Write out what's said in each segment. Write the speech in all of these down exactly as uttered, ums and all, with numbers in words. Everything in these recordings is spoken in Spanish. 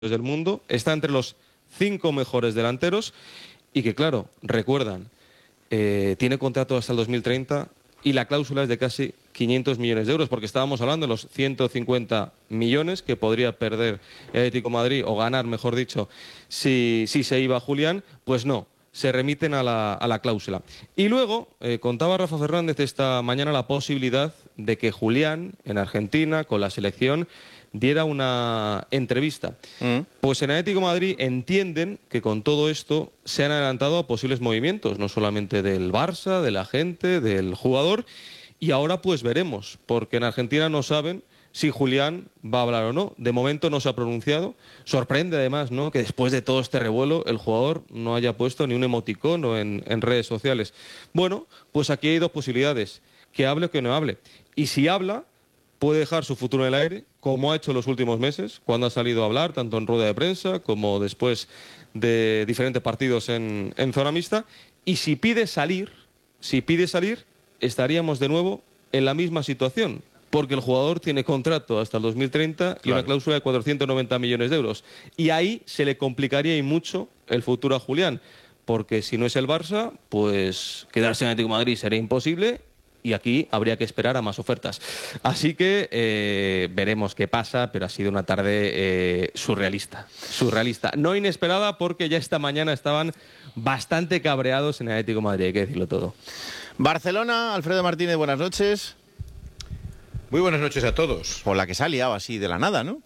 del mundo, está entre los cinco mejores delanteros y que, claro, recuerdan, eh, tiene contrato hasta el dos mil treinta y la cláusula es de casi quinientos millones de euros, porque estábamos hablando de los ciento cincuenta millones que podría perder el Atlético de Madrid, o ganar, mejor dicho, si, si se iba Julián. Pues no, se remiten a la, a la cláusula. Y luego, eh, contaba Rafa Fernández esta mañana la posibilidad de que Julián, en Argentina, con la selección, diera una entrevista. Mm. Pues en Atlético de Madrid entienden que con todo esto se han adelantado a posibles movimientos, no solamente del Barça, de la gente, del jugador, y ahora pues veremos, porque en Argentina no saben si Julián va a hablar o no. De momento no se ha pronunciado. Sorprende además, ¿no?, que después de todo este revuelo el jugador no haya puesto ni un emoticono en, en redes sociales. Bueno, pues aquí hay dos posibilidades: que hable o que no hable. Y si habla, puede dejar su futuro en el aire, como ha hecho en los últimos meses, cuando ha salido a hablar, tanto en rueda de prensa como después de diferentes partidos en, en zona mixta. Y si pide salir, si pide salir, estaríamos de nuevo en la misma situación, porque el jugador tiene contrato hasta el dos mil treinta, claro, y una cláusula de cuatrocientos noventa millones de euros. Y ahí se le complicaría y mucho el futuro a Julián, porque si no es el Barça, pues quedarse en Atlético de Madrid sería imposible. Y aquí habría que esperar a más ofertas. Así que eh, veremos qué pasa, pero ha sido una tarde eh, surrealista. Surrealista. No inesperada, porque ya esta mañana estaban bastante cabreados en el Atlético de Madrid, hay que decirlo todo. Barcelona, Alfredo Martínez, buenas noches. Muy buenas noches a todos. Por la que se ha liado así de la nada, ¿no?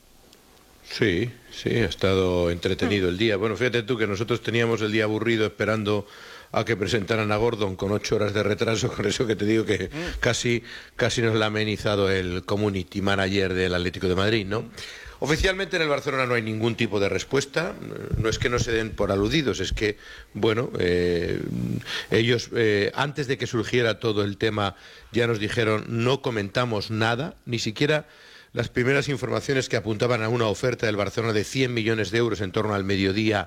Sí, sí, ha estado entretenido el día. Bueno, fíjate tú que nosotros teníamos el día aburrido esperando a que presentaran a Gordon con ocho horas de retraso, con eso que te digo que mm. casi, casi nos la ha amenizado el community manager del Atlético de Madrid, ¿no? Mm. Oficialmente en el Barcelona no hay ningún tipo de respuesta. No es que no se den por aludidos, es que, bueno, eh, ellos, eh, antes de que surgiera todo el tema, ya nos dijeron: no comentamos nada, ni siquiera las primeras informaciones que apuntaban a una oferta del Barcelona de cien millones de euros en torno al mediodía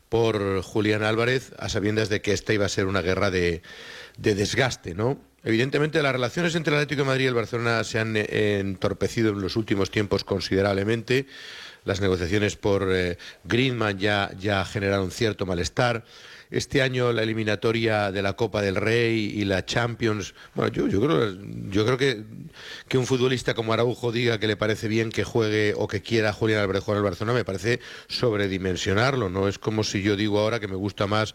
por Julián Álvarez, a sabiendas de que esta iba a ser una guerra de, de desgaste, ¿no? Evidentemente las relaciones entre el Atlético de Madrid y el Barcelona se han eh, entorpecido en los últimos tiempos considerablemente. Las negociaciones por eh, Griezmann ya, ya generaron cierto malestar. Este año la eliminatoria de la Copa del Rey y la Champions, bueno, yo, yo creo, yo creo que, que un futbolista como Araujo diga que le parece bien que juegue o que quiera Julián Álvarez jugar al Barcelona, me parece sobredimensionarlo. No es como si yo digo ahora que me gusta más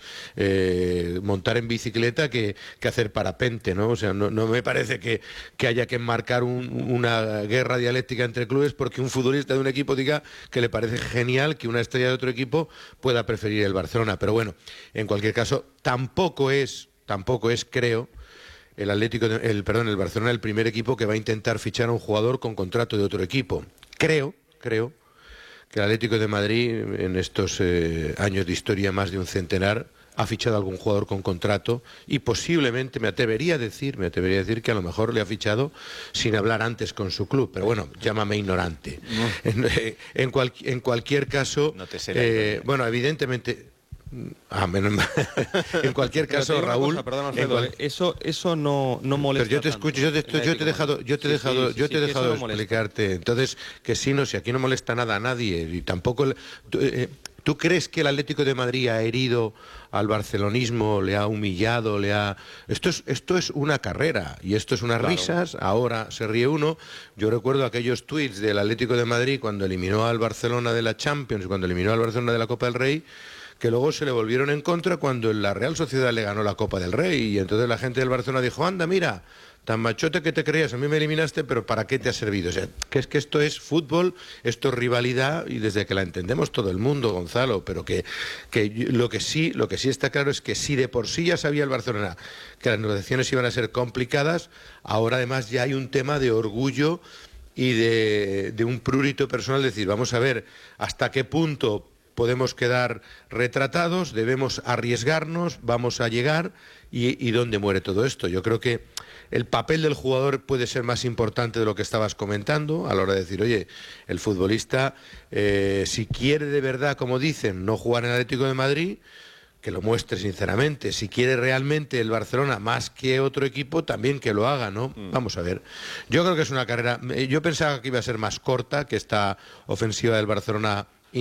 eh, montar en bicicleta que, que hacer parapente, ¿no? O sea, no, no me parece que, que haya que enmarcar un, una guerra dialéctica entre clubes porque un futbolista de un equipo diga que le parece genial que una estrella de otro equipo pueda preferir el Barcelona. Pero bueno, en cualquier caso, tampoco es, tampoco es, creo, el Atlético, de, el perdón, el Barcelona el primer equipo que va a intentar fichar a un jugador con contrato de otro equipo. Creo, creo que el Atlético de Madrid en estos eh, años de historia, más de un centenar, ha fichado a algún jugador con contrato y posiblemente, me atrevería a decir, me atrevería a decir que a lo mejor le ha fichado sin hablar antes con su club, pero bueno, llámame ignorante. No. En, eh, en, cual, en cualquier caso, no te eh, bueno, evidentemente. Ah, menos en cualquier caso, Raúl, cosa, perdón, Alfredo, cual... eso eso no no molesta. Pero yo te escucho, yo te, estoy, yo te he dejado, yo te he sí, dejado, sí, yo sí, te he sí, dejado no explicarte. Molesta. Entonces, que sí, no, si aquí no molesta nada a nadie y tampoco. El, tú, eh, ¿Tú crees que el Atlético de Madrid ha herido al barcelonismo, le ha humillado, le ha... Esto es, esto es una carrera y esto es unas claro. risas, ahora se ríe uno. Yo recuerdo aquellos tuits del Atlético de Madrid cuando eliminó al Barcelona de la Champions, cuando eliminó al Barcelona de la Copa del Rey, que luego se le volvieron en contra cuando la Real Sociedad le ganó la Copa del Rey y entonces la gente del Barcelona dijo: anda, mira, tan machote que te creías, a mí me eliminaste, pero ¿para qué te ha servido? O sea, que es que esto es fútbol, esto es rivalidad y desde que la entendemos todo el mundo, Gonzalo, pero que, que lo que sí, lo que sí está claro es que si de por sí ya sabía el Barcelona que las negociaciones iban a ser complicadas, ahora además ya hay un tema de orgullo y de, de un prurito personal, decir, vamos a ver hasta qué punto podemos quedar retratados, debemos arriesgarnos, vamos a llegar y, y dónde muere todo esto. Yo creo que el papel del jugador puede ser más importante de lo que estabas comentando a la hora de decir, oye, el futbolista, eh, si quiere de verdad, como dicen, no jugar en el Atlético de Madrid, que lo muestre sinceramente. Si quiere realmente el Barcelona más que otro equipo, también que lo haga, ¿no? Mm. Vamos a ver. Yo creo que es una carrera... Yo pensaba que iba a ser más corta, que esta ofensiva del Barcelona